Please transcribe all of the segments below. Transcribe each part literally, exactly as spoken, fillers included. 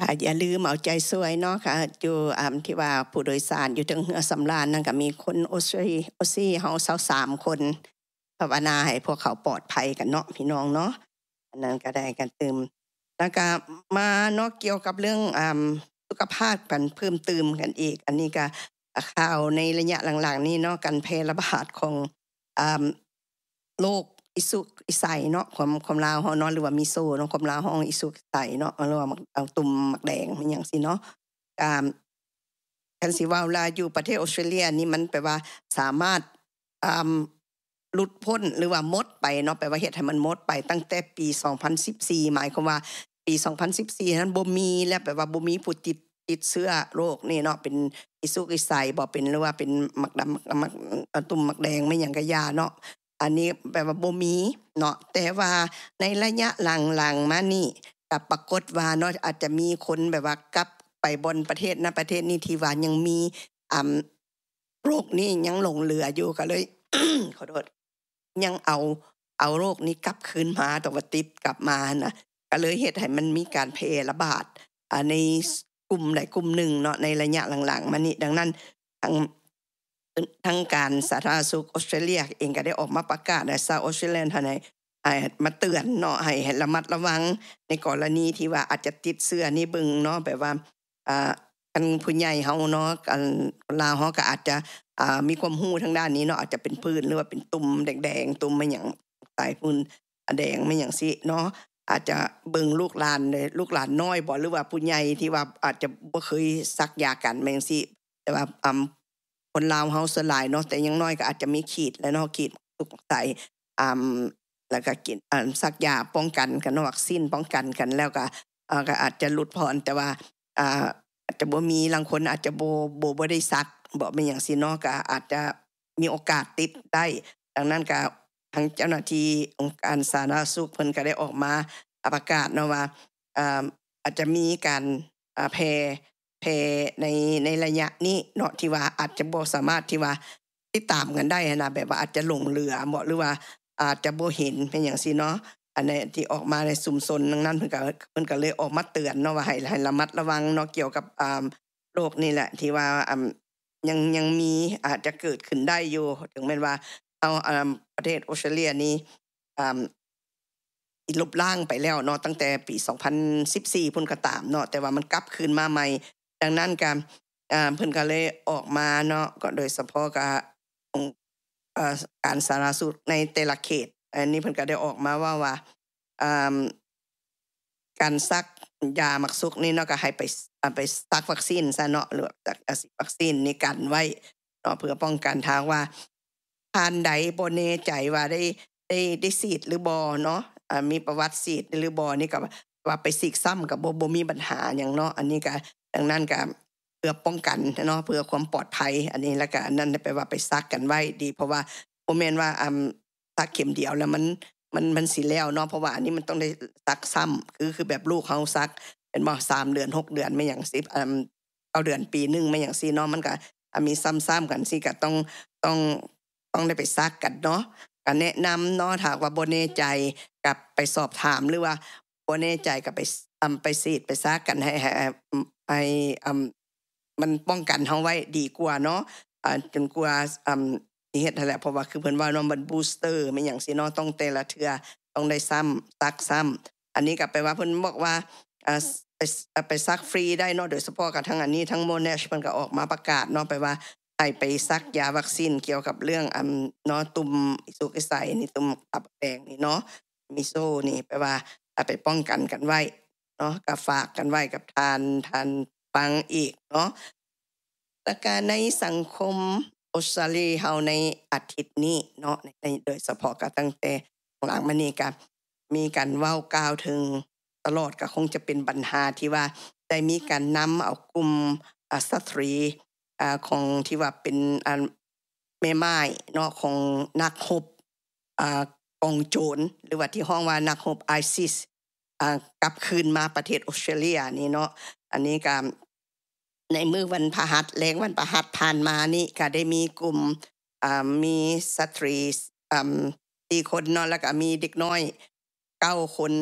ค่ะอย่าลืมเอาใจช่วยเนาะค่ะอยู่อ่าที่ว่าผู้โดยสารอยู่เทิงเรือสำราญนั่นก็มีคนออสซี่ออสซี่เฮาสามคนภาวนาให้พวกเขาปลอดภัยกันเนาะพี่น้องเนาะอันนั้นก็ได้กันเติมแล้วก็มาเนาะเกี่ยวกับเรื่องอ่าสุขภาพกันเพิ่มเติมกันอีก อันนี้ก็ข่าวในระยะหลังๆนี้เนาะการแพร่ระบาดของอ่าโรคอิสุกอิไสเนาะความความลาวเฮาเนาะหรือว่ามิโซเนาะความลาวเฮาอิสุกอิไสเนาะหรือว่าเอาตุ่มหมักแดงมันหยังซี่เนาะอ่าคันสิว่าเวลาอยู่ประเทศออสเตรเลียนี่มันแปลว่าสามารถอ่าหลุดพ้นหรือว่าหมดไปเนาะแปลว่าเฮ็ดให้มันหมดไปตั้งแต่ปีสองพันสิบสี่หมายความว่าปีสองพันสิบสี่นั้นบ่มีแล้วแปลว่าบ่มีผู้ติดติดเชื้อโรคนี่เนาะเป็นอิสุกอิไสบ่เป็นหรือว่าเป็นหมักดำหมักตุ่มหมักแดงไม่หยังก็ยาเนาะอันนี้แปลว่าบ่มีเนาะแต่ว่าในระยะหลังๆมานี่ก็ปรากฏว่าเนาะอาจจะมีคนแบบว่ากลับไปบนประเทศนั้นประเทศนี้ที่ว่ายังมีอ่าโรคนี้ยังหลงเหลืออยู่ก็เลย ขอโทษยังเอาเอาโรคนี้กลับคืนมาแต่ว่าติดกลับมานะก็เลยเฮ็ดให้มันมีการแพร่ระบาดอ่าในกลุ่มใดกลุ่มหนึ่งเนาะในระยะหลังๆมานี้ดังนั้นทางทางการสาธารณสุขออสเตรเลียเองก็ได้ออกมาประกาศใน South Australian ท่านให้มาเตือนเนาะให้ให้ระมัดระวังในกรณีที่ว่าอาจจะติดเชื้อนี้เบิ่งเนาะแบบว่าอ่าคันผู้ใหญ่เฮาเนาะกันลาวเฮาก็อาจจะอ่ามีความรู้ทางด้านนี้เนาะอาจจะเป็นผื่นหรือว่าเป็นตุ่มแดงๆตุ่มมาหยังสายพุ่นแดงมาหยังซี่เนาะอาจจะเบิ่งลูกหลานเลยลูกหลานน้อยบ่หรือว่าผู้ใหญ่ที่ว่าอาจจะบ่เคยซักยากันมาจังซี่แต่ว่าอ่าคนลาวเฮาส่วนหลายเนาะแต่ยังน้อยก็อาจจะมีขีดและเนาะขีดทุกใส่อ่าแล้วก็กินอ่าซักยาป้องกันกันวัคซีนป้องกันกันแล้วก็อ่าก็อาจจะหลุดพ้นแต่ว่าอ่าอาจจะบ่มีบางคนอาจจะบ่บ่บ่ได้ซักบ่แม่นหยังซี่เนาะก็อาจจะมีโอกาสติดได้ดังนั้นก็ทางเจ้าหน้าที่องค์การสาธารณสุขเพิ่นก็ได้ออกมาประกาศเนาะว่าอ่าอาจจะมีการอ่าแพร่แพร่ในในระยะนี้เนาะที่ว่าอาจจะบ่สามารถที่ว่าติดตามกันได้นะแบบว่าอาจจะหลงเหลือบ่หรือว่าอาจจะบ่เห็นเป็นหยังซี่เนาะอันนี้ที่ออกมาในชุมชนดังนั้นเพิ่นก็เพิ่นก็เลยออกมาเตือนเนาะว่าให้ให้ระมัดระวังเนาะเกี่ยวกับอ่าโรคนี่แหละที่ว่าอ่ายังยังมีอาจจะเกิดขึ้นได้อยู่ถึงแม้ว่าเอาอ่าประเทศออสเตรเลียนี้อ่าลบล้างไปแล้วเนาะตั้งแต่ปีสองพันสิบสี่พุ่นก็ตามเนาะแต่ว่ามันกลับคืนมาใหม่ดังนั้นก็อ่าเพิ่นก็เลยออกมาเนาะก็โดยเฉพาะก็เอ่อการสาธารณสุขในแต่ละเขตอันนี้เพิ่นก็ได้ออกมาว่าว่าอ่าการซักยามักสุกนี่เนาะก็ให้ไปอ่าไปซักวัคซีนซะเนาะหรือจากวัคซีนนี่กันไว้เนาะเพื่อป้องกันทางว่าท่านใดบ่แน่ใจว่าได้ได้ได้ฉีดหรือบ่เนาะอ่ามีประวัติฉีดหรือบ่นี่ก็ว่าไปฉีดซ้ำก็บ่บ่มีปัญหาหยังเนาะอันนี้ก็ดังนั้นก็เพื่อป้องกันเนาะเพื่อความปลอดภัยอันนี้แล้วก็อันนั้นแปลว่าไปซักกันไว้ดีเพราะว่าบ่แม่นว่าอ่าซักเข็มเดียวแล้วมันมันมันสิแล้วเนาะเพราะว่าอันนี้มันต้องได้ซักซ้ำคือคือแบบลูกเฮาซักเป็นบ่สามเดือนหกเดือนไม่หยังสิอ่าเก้าเดือนปีนึงไม่หยังซี่เนาะมันก็อ่ามีซ้ำๆกันซี่ก็ต้องต้องต้องได้ไปซักกันเนาะก็แนะนำเนาะถ้าว่าบ่แน่ใจก็ไปสอบถามหรือว่าบ่แน่ใจก็ไปอ่าไปฉีดไปซักกันให้ให้ให้อ่ามันป้องกันเฮาไว้ดีกว่าเนาะอ่าจนกว่าอ่าสิเฮ็ดนั่นแหละเพราะว่าคือเพิ่นว่าเนาะมันบูสเตอร์ไม่หยังซี่เนาะต้องแต่ละเทื่อต้องได้ซ้ำซักซ้ำอันนี้ก็แปลว่าเพิ่นบอกว่าอ่าไปไปซักฟรีได้เนาะโดยเฉพาะกับทางอันนี้ทั้ง Monash เพิ่นก็ออกมาประกาศเนาะไปว่าให้ไปซักยาวัคซีนเกี่ยวกับเรื่องอ่าเนาะตุ่มอิสุกอิไสนี่ตุ่มตับแดงนี่เนาะมิโซนี่แปลว่าเอาไปป้องกันกันไว้เนาะก็ฝากกันไว้กับทานทานฟังอีกเนาะแล้วก็ในสังคมออสเตรเลียเฮาในอาทิตย์นี้เนาะในโดยเฉพาะก็ตั้งแต่หลังมานี้ก็มีการเว้ากล่าวถึงตลอดก็คงจะเป็นปัญหาที่ว่าได้มีการนำเอากลุ่มอ่าสตรีอ่าของที่ว่าเป็นอ่าแม่ม่ายเนาะของนักรบอ่ากองโจรหรือว่าที่ฮ้องว่านักรบ ISIS อ่ากลับคืนมาประเทศออสเตรเลียนี่เนาะอันนี้ก็ในมื้อวันพฤหัสแลงวันพฤหัสผ่านมานี่ก็ได้มีกลุ่มอ่ามีสตรีอ่าสี่คนเนาะแล้วก็มีเด็กน้อยเก้าคน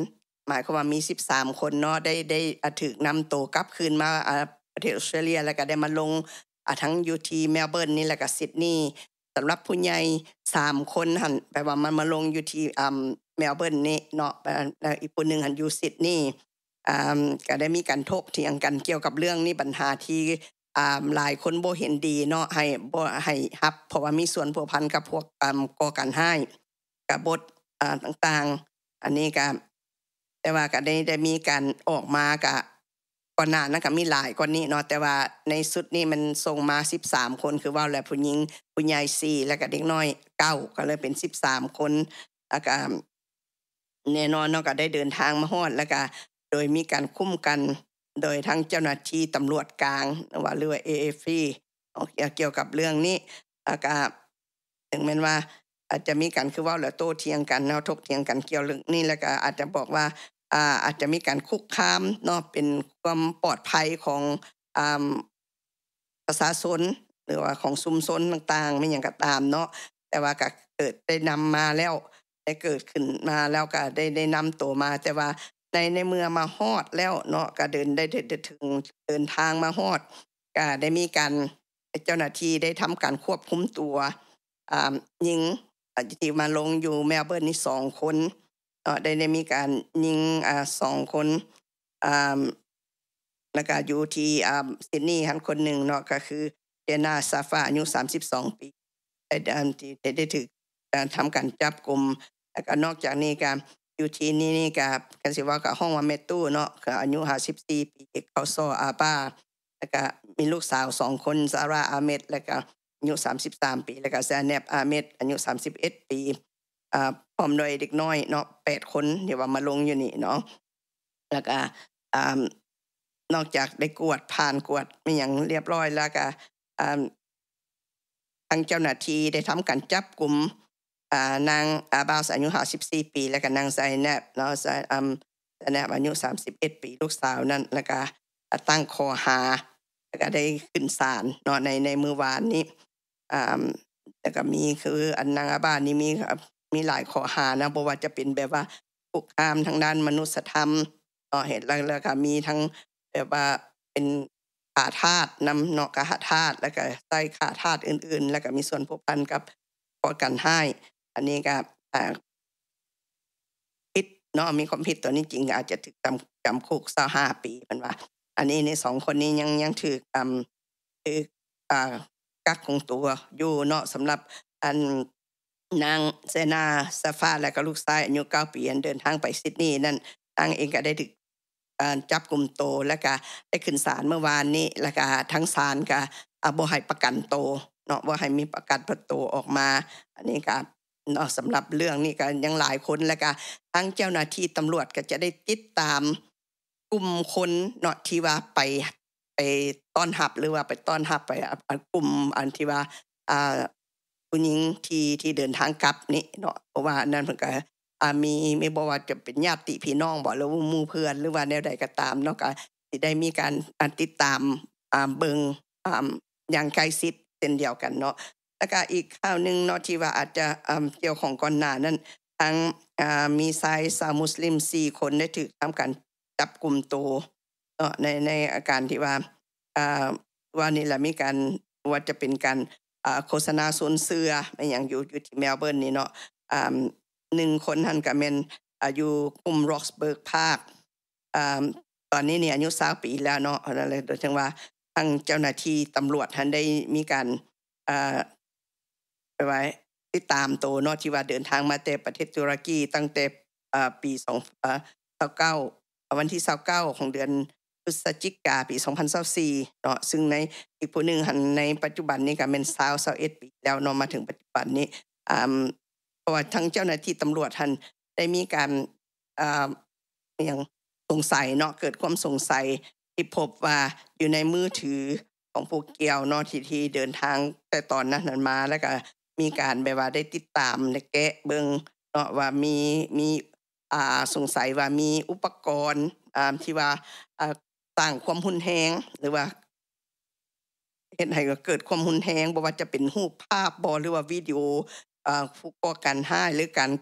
หมายความว่ามีสิบสามคนเนาะได้ได้อ่าถูกนำตัวกลับคืนมาอ่าประเทศออสเตรเลียแล้วก็ได้มาลงอ่าทั้งอยู่ที่เมลเบิร์นนี่แล้วก็ซิดนีย์สำหรับผู้ใหญ่สามคนหั่นแปลว่ามันมาลงอยู่ที่อ่าเมลเบิร์นนี่เนาะแล้วอีกผู้หนึงหั่นอยู่ซิดนีย์อ่าก็ได้มีการถกเถียงกันเกี่ยวกับเรื่องนี้ปัญหาที่อ่าหลายคนบ่เห็นดีเนาะให้บ่ให้รับเพราะว่ามีส่วนผัวพันกับพวกอ่าก่อการร้ายกบฏอ่าต่างๆอันนี้ก็แต่ว่าก็ได้ได้มีการออกมาก็ก่อนหน้านั้นก็มีหลายกว่านี้เนาะแต่ว่าในสุดนี้มันส่งมาสิบสามคนคือว่าแล้วผู้หญิงผู้ใหญ่สี่แล้วก็เด็กน้อยเก้าก็เลยเป็นสิบสามคนแล้วก็แน่นอนเนาะก็ได้เดินทางมาฮอดแล้วก็โดยมีการคุ้มกันโดยทั้งเจ้าหน้าที่ตำรวจกลางว่าหรือว่า เอ เอฟ อี เกี่ยวกับเรื่องนี้แล้วก็ถึงแม้ว่าอาจจะมีการคือว่าแล้วโต้เถียงกันเนาะถกเถียงกันเกี่ยวเรื่องนี้แล้วก็อาจจะบอกว่าอ่าอาจจะมีการคุกคามเนาะเป็นความปลอดภัยของอ่าประชาชนหรือว่าของชุมชนต่างๆไม่หยังก็ตามเนาะแต่ว่าก็เกิดได้นำมาแล้วได้เกิดขึ้นมาแล้วก็ได้ได้นำตัวมาแต่ว่าในในเมื่อมาฮอดแล้วเนาะก็เดินได้ได้ถึงเดินทางมาฮอดก็ได้มีการเจ้าหน้าที่ได้ทำการควบคุมตัวอ่าหญิงที่มาลงอยู่เมลเบิร์นนี่สองคนเนาะได้ได้มีการยิงอ่าสองคนอ่าแล้วก็อยู่ที่อ่าซิดนีย์หันคนหนึ่งเนาะก็คือเจน่าซาฟาอายุสามสิบสองปีได้ได้ที่ได้ได้ถูกการทำการจับกุมแล้วก็นอกจากนี้ก็อยู่ที่นี่นี่ก็ก็สิว่าก็ห้องว่าแม่ตู้เนาะก็อายุห้าสิบสี่ปีเขาซออาบ้าแล้วก็มีลูกสาวสองคนซาร่าอาเมดแล้วก็อายุสามสิบสามปีแล้วก็ซาเนบอาเมดอายุสามสิบเอ็ดปีอ่าพร้อมด้วยเด็กน้อยเนาะแปดคนที่ว่ามาลงอยู่นี่เนาะแล้วก็อ่านอกจากได้กวดผ่านกวดมีหยังเรียบร้อยแล้วก็อ่าทางเจ้าหน้าที่ได้ทำการจับกุมอ่านางอาบาสอายุห้าสิบสี่ปีแล้วก็นางไซแนบเนาะไซอืมไซแนบอายุสามสิบเอ็ดปีลูกสาวนั่นแล้วก็ตั้งข้อหาแล้วก็ได้ขึ้นศาลเนาะในในมื้อวานนี้อ่าแล้วก็มีคืออันนางอาบานี่มีมีหลายข้อหานะบ่ว่าจะเป็นแบบว่าคุกคามทางด้านมนุษยธรรมเนาะเห็นแล้วแล้วก็มีทั้งแบบว่าเป็นฆ่าทาสนำเนาะฆ่าทาสแล้วก็ใส่ฆ่าทาสอื่นๆแล้วก็มีส่วนผัวพันกับก่อการร้ายอันนี้ก็อ่าผิดเนาะมีความผิดตัวนี้จริงอาจจะถูกจำจำคุกยี่สิบห้าปีเพิ่นว่าอันนี้ในสองคนนี้ยังยังถูกอ่าถูกอ่ากักขังตัวอยู่เนาะสำหรับอันนางเซนาซาฟาและก็ลูกชายอายุเก้าปีอันเดินทางไปซิดนีย์นั่นนางเองก็ได้ถูกอ่าจับกุมตัวแล้วก็ได้ขึ้นศาลเมื่อวานนี้แล้วก็ทั้งศาลก็อ่าบ่ให้ประกันตัวเนาะบ่ให้มีประกันตัวออกมาอันนี้ก็เนาะสำหรับเรื่องนี้ก็ยังหลายคนแล้วก็ทั้งเจ้าหน้าที่ตำรวจก็จะได้ติดตามกลุ่มคนเนาะที่ว่าไปไปต้อนรับหรือว่าไปต้อนรับไปกลุ่มอันที่ว่าอ่าผู้หญิงที่ที่เดินทางกลับนี่เนาะเพราะว่านั่นเพิ่นก็อ่ามีไม่บ่ว่าจะเป็นญาติพี่น้องบ่หรือว่าหมู่เพื่อนหรือว่าแนวใดก็ตามเนาะก็สิได้มีการอ่าติดตามอ่าเบิ่งอ่าอย่างใกล้ชิดเช่นเดียวกันเนาะแล้วก็อีกข่าวหนึ่งเนาะที่ว่าอาจจะอ่าเกี่ยวของก่อนหน้านั้นทั้งอ่ามีชายชาวมุสลิมสี่คนได้ถูกทำการจับกุมตัวเนาะในในอาการที่ว่าอ่าว่านี่แหละมีการว่าจะเป็นการอ่าโฆษณาสวนเสืออิหยังอยู่อยู่ที่เมลเบิร์นนี่เนาะอ่าหนึ่งคนท่านก็แม่นอายุกลุ่ม Roxburgh Park อ่าตอนนี้เนี่ยอายุยี่สิบปีแล้วเนาะนั่นเลยโดยถึงว่าทางเจ้าหน้าที่ตำรวจท่านได้มีการอ่าไปไว้ติดตามตัวเนาะที่ว่าเดินทางมาแต่ประเทศตุรกีตั้งแต่อ่าปีสองอ่ายี่สิบเก้าวันที่ยี่สิบเก้าของเดือนพฤศจิกาปีสองพันยี่สิบสี่เนาะซึ่งในอีกผู้หนึ่งหันในปัจจุบันนี้ก็เป็นสาวยี่สิบเอ็ดปีแล้วเนาะมาถึงปัจจุบันนี้อ่าเพราะว่าทั้งเจ้าหน้าที่ตำรวจท่านได้มีการอ่าอย่างสงสัยเนาะเกิดความสงสัยที่พบว่าอยู่ในมือถือของผู้เกี่ยวเนาะที่ที่เดินทางแต่ตอนนั้นนั้นมาแล้วก็มีการแบบว่าได้ติดตามได้แกะเบิ่งเนาะว่ามีมีอ่าสงสัยว่ามีอุปกรณ์อ่าที่ว่าอ่าสร้างความรุนแรงหรือว่าเฮ็ดให้เกิดความรุนแรงบ่ว่าจะเป็นรูปภาพบ่หรือว่าวิดีโออ่าผู้ก่อการร้ายหรือการ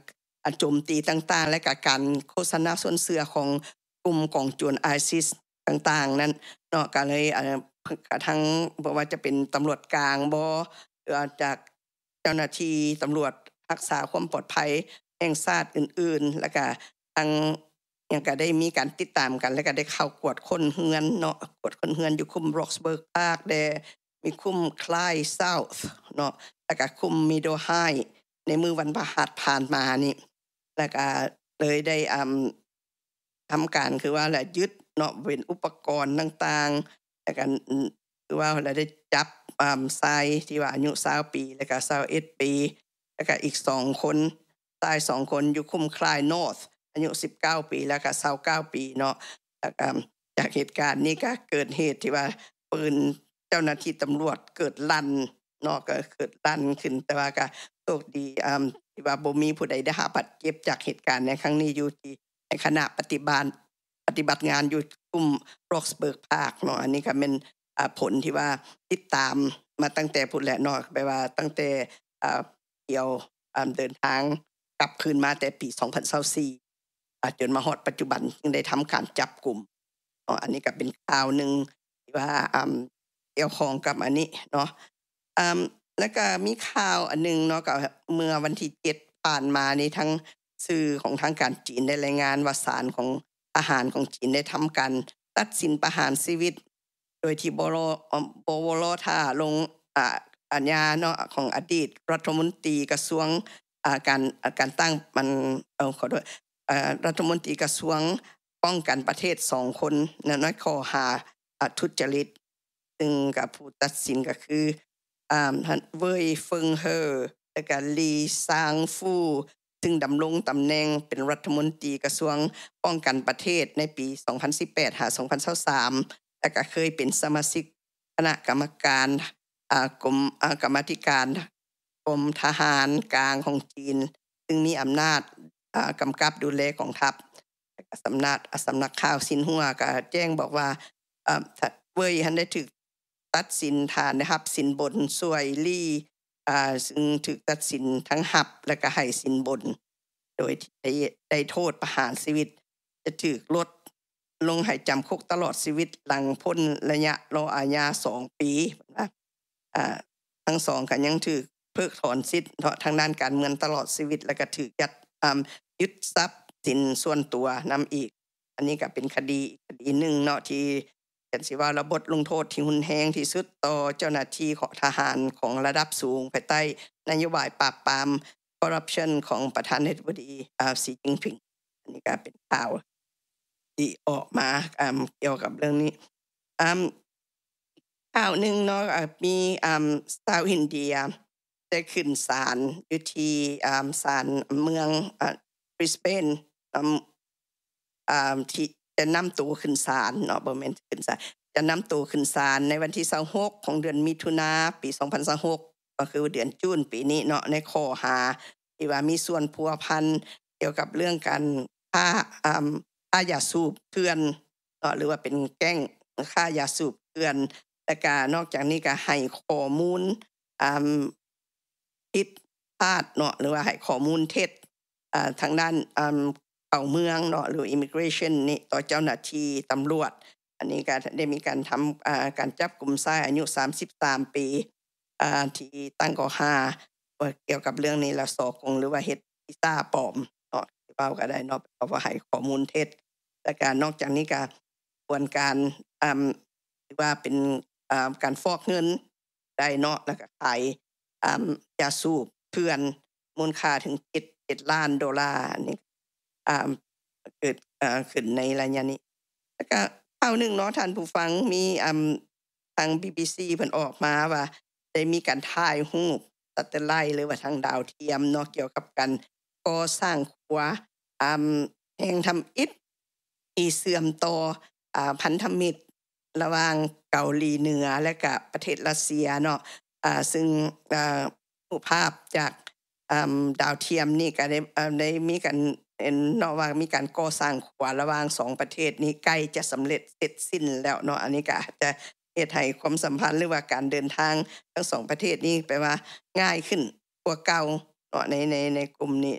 อ่าโจมตีต่างๆและก็การโฆษณาส่วนเสือของกลุ่มกองโจร ISIS ต่างๆนั้นเนาะก็เลยเอ่อกระทั่งบ่ว่าจะเป็นตำรวจกลางบ่หรือจากเจ้าหน้าที่ตำรวจรักษาความปลอดภัยแห่งชาติอื่นๆแล้วก็ทางหยังก็ได้มีการติดตามกันแล้วก็ได้เข้ากวดค้นเรือนเนาะกวดค้นเรือนอยู่คุม Roxburgh Park แดมีคุม Clyde South เนาะแล้วก็คุม Meadow High ในมื้อวันพฤหัสผ่านมานี่แล้วก็เลยได้อ่าทำการคือว่าแหละยึดเนาะเป็นอุปกรณ์ต่างๆแล้วก็คือว่าเราได้จับอ่าชายที่ว่าอายุยี่สิบปีแล้วก็ยี่สิบเอ็ดปีแล้วก็อีกสองคนชายสองคนอยู่คุม Clyde North อายุสิบเก้าปีแล้วก็ยี่สิบเก้าปีเนาะแล้วก็จากเหตุการณ์นี้ก็เกิดเหตุที่ว่าปืนเจ้าหน้าที่ตำรวจเกิดลั่นเนาะก็เกิดลั่นขึ้นแต่ว่าก็โชคดีอ่าที่ว่าบ่มีผู้ใดได้รับบาดเจ็บจากเหตุการณ์ในครั้งนี้อยู่ที่ในขณะปฏิบัติปฏิบัติงานอยู่กลุ่ม Roxburgh Park เนาะอันนี้ก็เป็นอ่าผลที่ว่าติดตามมาตั้งแต่พุ่นแหละเนาะแปลว่าตั้งแต่อ่าเกี่ยวอ่าเดินทางกลับคืนมาแต่ปีสองพันยี่สิบสี่อ่าจนมาฮอดปัจจุบันจึงได้ทำการจับกลุ่มเนาะอันนี้ก็เป็นข่าวหนึ่งที่ว่าอ่าเกี่ยวข้องกับอันนี้เนาะอ่าแล้วก็มีข่าวอันนึงเนาะก็เมื่อวันที่เจ็ดผ่านมานี้ทั้งสื่อของทางการจีนได้รายงานว่าศาลของทหารของจีนได้ทำการตัดสินประหารชีวิตโดยที่บ่รอบ่รอท่าลงอ่าอาญาเนาะของอดีตรัฐมนตรีกระทรวงอ่าการการตั้งมันเอ่อขอโทษอ่ารัฐมนตรีกระทรวงป้องกันประเทศสองคนในข้อหาทุจริตซึ่งกับผู้ตัดสินก็คืออ่าท่านเว่ยเฟิงเฮ่อและก็ลีซางฟู่ซึ่งดำรงตำแหน่งเป็นรัฐมนตรีกระทรวงป้องกันประเทศในปีสองพันสิบแปดหาสองพันยี่สิบสามและก็เคยเป็นสมาชิกคณะกรรมการอ่ากรมอ่ากรรมาธิการกรมทหารกลางของจีนซึ่งมีอำนาจอ่ากำกับดูแลกองทัพสำนักสำนักข่าวซินหัวก็แจ้งบอกว่าอ่าเว่ยหันได้ถูกตัดสินฐานนะครับสินบนสวยลี่อ่าซึ่งถูกตัดสินทั้งหับและก็ให้สินบนโดยได้ได้โทษประหารชีวิตจะถูกลดลงให้จำคุกตลอดชีวิตหลังพ้นระยะรออาญาสองปีนะอ่าทั้งสองก็ยังถูกเพิกถอนสิทธิ์ทางด้านการเมืองตลอดชีวิตแล้วก็ถูกยัดอ่ายึดทรัพย์สินส่วนตัวนำอีกอันนี้ก็เป็นคดีคดีหนึ่งเนาะที่กันสิว่าระบทลงโทษที่หุนแรงที่สุดต่อเจ้าหน้าที่ของทหารของระดับสูงภายใต้นโยบายปราบปรามคอร์รัปชันของประธานาธิบดีอ่าสีจิ้นผิงอันนี้ก็เป็นข่าวที่ออกมาอ่าเกี่ยวกับเรื่องนี้อ่าข่าวนึงเนาะมีอ่าชาวอินเดียได้ขึ้นศาลอยู่ที่อ่าศาลเมืองอ่าบริสเบนอ่าอ่าที่จะนำตัวขึ้นศาลเนาะบ่แม่นขึ้นศาลจะนำตัวขึ้นศาลในวันที่ยี่สิบหกของเดือนมิถุนายนปีสองพันยี่สิบหกก็คือเดือนจูนปีนี้เนาะในข้อหาที่ว่ามีส่วนพัวพันเกี่ยวกับเรื่องการค้าอ่าค้ายาสูบเถื่อนเนาะหรือว่าเป็นแก๊งค้ายาสูบเถื่อนและก็นอกจากนี้ก็ให้ข้อมูลอ่าผิดพลาดเนาะหรือว่าให้ข้อมูลเท็จอ่าทางด้านอ่าเข้าเมืองเนาะหรือ immigration นี่ต่อเจ้าหน้าที่ตำรวจอันนี้ก็ได้มีการทำอ่าการจับกลุ่มชายอายุสามสิบสามปีอ่าที่ตั้งข้อหาเกี่ยวกับเรื่องนี้ละสอกงหรือว่าเฮ็ดวีซ่าปลอมเนาะเว้าก็ได้เนาะเพราะว่าให้ข้อมูลเท็จและก็นอกจากนี้ก็กระบวนการอ่าหรือว่าเป็นอ่าการฟอกเงินได้เนาะแล้วก็ขายอ่ายาสูบเถื่อนมูลค่าถึงเจ็ด เจ็ดล้านดอลลาร์อันนี้อ่าเกิดอ่าขึ้นในระยะนี้แล้วก็ข่าวนึงเนาะท่านผู้ฟังมีอ่าทาง บี บี ซี เพิ่นออกมาว่าได้มีการถ่ายรูปซัตเทไลต์หรือว่าทางดาวเทียมเนาะเกี่ยวกับการก่อสร้างขัวอ่าแห่งทำอิฐที่เสื่อมต่ออ่าพันธมิตรระหว่างเกาหลีเหนือและก็ประเทศรัสเซียเนาะอ่าซึ่งอ่ารูปภาพจากอ่าดาวเทียมนี่ก็ได้อ่าได้มีการเห็นเนาะว่ามีการก่อสร้างขัวระหว่างสองประเทศนี้ใกล้จะสำเร็จเสร็จสิ้นแล้วเนาะอันนี้ก็อาจจะเฮ็ดให้ความสัมพันธ์หรือว่าการเดินทางทั้งสองประเทศนี้แปลว่าง่ายขึ้นกว่าเก่าเนาะในในในกลุ่มนี้เนาะ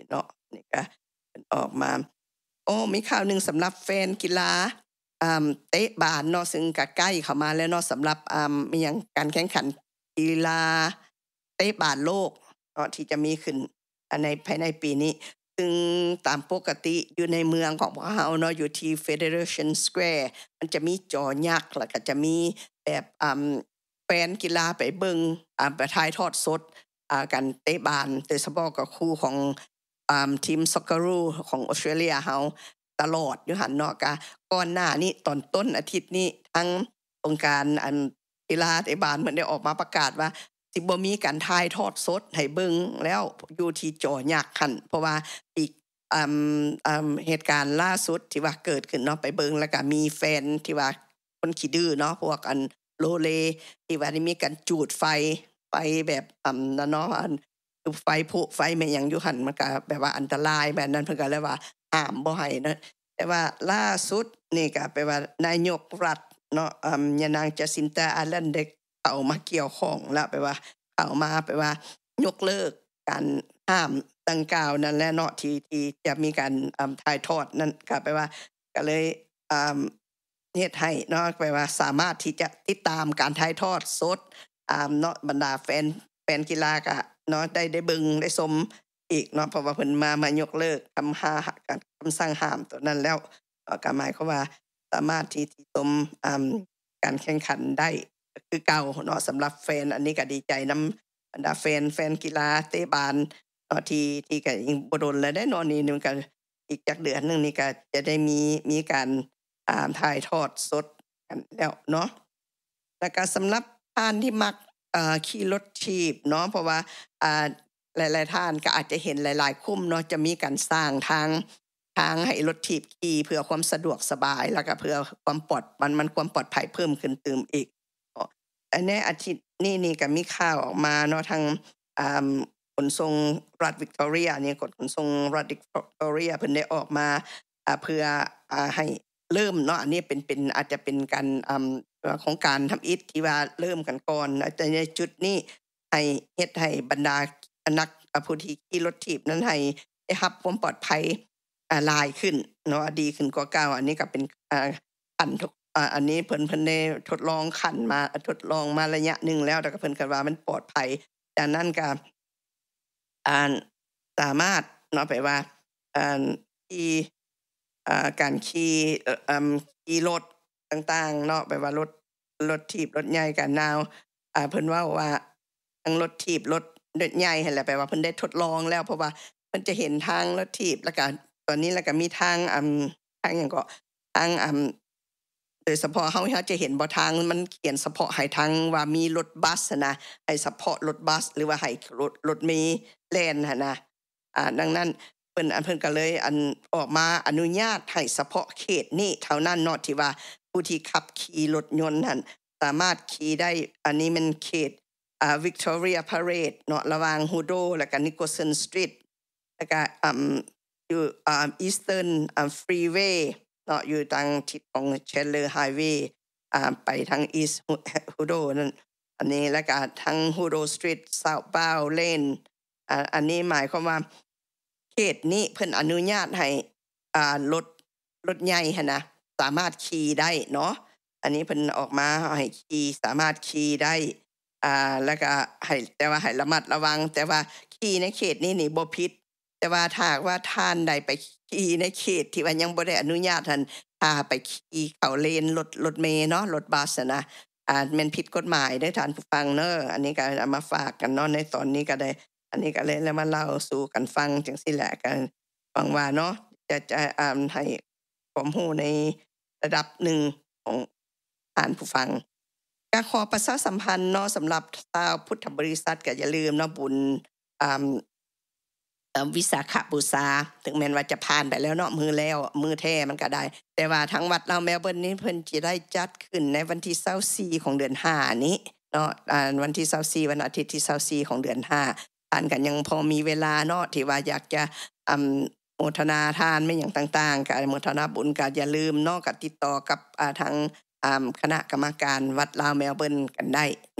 นี่ก็ออกมาโอ้มีข่าวหนึ่งสำหรับแฟนกีฬาอ่าเตะบาสเนาะซึ่งก็ใกล้เข้ามาแล้วเนาะสำหรับอ่ามีอย่างการแข่งขันกีฬาเตะบาสโลกเนาะที่จะมีขึ้นในภายในปีนี้ซึ่งตามปกติอยู่ในเมืองของพวกเราเนาะอยู่ที่ Federation Square มันจะมีจอยักษ์แล้วก็จะมีแบบอ่าแฟนกีฬาไปเบิ่งอ่าไปถ่ายทอดสดอ่าการเตะบาสโดยเฉพาะกับคู่ของอ่าทีมซ็อกเกอรูของออสเตรเลียเฮาตลอดอยู่หันเนาะก็ก่อนหน้านี้ตอนต้นอาทิตย์นี้ทั้งองค์การอันกีฬาเตะบาสเหมือนได้ออกมาประกาศว่าสิบ่มีการถ่ายทอดสดให้เบิ่งแล้วอยู่ที่จอยักษ์หั่นเพราะว่าอีกอ่าอ่าเหตุการณ์ล่าสุดที่ว่าเกิดขึ้นเนาะไปเบิ่งแล้วก็มีแฟนที่ว่าคนขี้ดื้อเนาะพวกอันโลเลที่ว่าได้มีการจูดไฟไฟแบบอ่านั่นเนาะอันไฟพุไฟแม่หยังอยู่หั่นมันก็แบบว่าอันตรายแบบนั้นเพิ่นก็เลยว่าห้ามบ่ให้นะแต่ว่าล่าสุดนี่ก็แปลว่านายกรัฐเนาะอ่ายะนางจาซินตาอาร์แลนเด็กเข้ามาเกี่ยวข้องแล้วแปลว่าเข้ามาแปลว่ายกเลิกการห้ามดังกล่าวนั่นแหละเนาะที่ที่จะมีการอ่าถ่ายทอดนั่นก็แปลว่าก็เลยอ่าเฮ็ดให้เนาะแปลว่าสามารถที่จะติดตามการถ่ายทอดสดอ่าเนาะบรรดาแฟนแฟนกีฬาก็เนาะได้ได้เบิ่งได้ชมอีกเนาะเพราะว่าเพิ่นมามายกเลิกคำห้าคำสั่งห้ามตัวนั้นแล้วก็หมายความว่าสามารถที่ที่ชมอ่าการแข่งขันได้คือเก่าเนาะสำหรับแฟนอันนี้ก็ดีใจนำบรรดาแฟนแฟนกีฬาเตะบาสเนาะที่ที่ก็ยังบ่โดนแล้วได้เนาะนี่มันก็อีกจักเดือนนึงนี่ก็จะได้มีมีการอ่าถ่ายทอดสดกันแล้วเนาะแล้วก็สำหรับท่านที่มักเอ่อขี่รถถีบเนาะเพราะว่าอ่าหลายๆท่านก็อาจจะเห็นหลายๆคุ้มเนาะจะมีการสร้างทางทางให้รถถีบขี่เพื่อความสะดวกสบายแล้วก็เพื่อความปลอดมันมันความปลอดภัยเพิ่มขึ้นเติมอีกอันนี้อาทิตย์นี้นี่ก็มีข่าวออกมาเนาะทางอ่าขนส่งรัฐวิกตอเรียนี่กฎขนส่งรัฐวิกตอเรียเพิ่นได้ออกมาอ่าเพื่ออ่าให้เริ่มเนาะอันนี้เป็นเป็นอาจจะเป็นการอ่าของการทำอิฐที่ว่าเริ่มกันก่อนแต่ในจุดนี้ให้เฮ็ดให้บรรดานักผู้ที่ขี่รถถีบนั้นให้ได้รับความปลอดภัยอ่าหลายขึ้นเนาะดีขึ้นกว่าเก่าอันนี้ก็เป็นอ่าอันอ่าอันนี้เพิ่นเพิ่นได้ทดลองขันมาทดลองมาระยะหนึ่งแล้วแต่ก็เพิ่นก็ว่ามันปลอดภัยดังนั้นก็อ่าสามารถเนาะไปว่าอ่าขี่อ่าการขี่เอ่ออ่าขี่รถต่างๆเนาะแบบว่ารถรถถีบรถใหญ่ก็นาวอ่าเพิ่นเว้าว่าทั้งรถถีบรถรถใหญ่หั่นแหละแปลว่าเพิ่นได้ทดลองแล้วเพราะว่าเพิ่นจะเห็นทางรถถีบแล้วก็ตอนนี้แล้วก็มีทางอ่าทางหยังก็ทางอ่าโดยเฉพาะเฮาเฮาจะเห็นบ่ทางมันเขียนเฉพาะให้ทางว่ามีรถบัสนะให้เฉพาะรถบัสหรือว่าให้รถรถเมล์แล่นหั่นนะอ่าดังนั้นเพิ่นอันเพิ่นก็เลยอันออกมาอนุญาตให้เฉพาะเขตนี้เท่านั้นเนาะที่ว่าผู้ที่ขับขี่รถยนต์หั่นสามารถขี่ได้อันนี้มันเขตอ่า Victoria Parade เนาะระหว่าง Hudo แล้วก็ Nicholson Street แล้วก็อ่าอยู่อ่า Eastern อ่า Freeway เนาะอยู่ทางทิศของ Chandler Highway อ่าไปทาง East Hudo นั่นอันนี้แล้วก็ทาง Hudo Street Southbound Lane อ่าอันนี้หมายความว่าเขตนี้เพิ่นอนุญาตให้อ่ารถรถใหญ่หั่นนะสามารถขี่ได้เนาะอันนี้เพิ่นออกมาให้ขี่สามารถขี่ได้อ่าแล้วก็ให้แต่ว่าให้ระมัดระวังแต่ว่าขี่ในเขตนี้นี่บ่ผิดแต่ว่าถ้าหากว่าท่านใดไปขี่ในเขตที่ว่ายังบ่ได้อนุญาตหั่นถ้าไปขี่เข้าเลนรถรถเมล์เนาะรถบัสอะนะอ่าแม่นผิดกฎหมายเด้อท่านผู้ฟังเด้ออันนี้ก็เอามาฝากกันเนาะในตอนนี้ก็ได้อันนี้ก็เลยแล้วมาเล่าสู่กันฟังจังซี่แหละก็หวังว่าเนาะจะจะอ่าให้ความรู้ในระดับหนึ่งของท่านผู้ฟังก็ขอประชาสัมพันธ์เนาะสำหรับชาวพุทธบริษัทก็อย่าลืมเนาะบุญอ่าวิสาขบูชาถึงแม้ว่าจะผ่านไปแล้วเนาะมือแล้วมือแท้มันก็ได้แต่ว่าทางวัดเราเมลเบิร์นนี้เพิ่นสิได้จัดขึ้นในวันที่ยี่สิบสี่ของเดือนห้านี้เนาะอ่าวันที่ยี่สิบสี่วันอาทิตย์ที่ยี่สิบสี่ของเดือนห้าท่านก็ยังพอมีเวลาเนาะที่ว่าอยากจะอ่าโมทนาทานไม่อย่างต่างๆก็โมทนาบุญก็อย่าลืมเนาะก็ติดต่อกับอ่าทางอ่าคณะกรรมการวัดลาวเมลเบิร์นกันได้เนาะ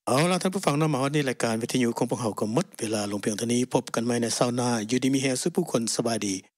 เอาล่ะท่านผู้ฟังเนาะมาฮอดนี้รายการวิทยุของพวกเฮาก็หมดเวลาลงเพียงเท่านี้พบกันใหม่ในเช้าหน้าอยู่ดีมีแฮงสุขผู้คนสบายดี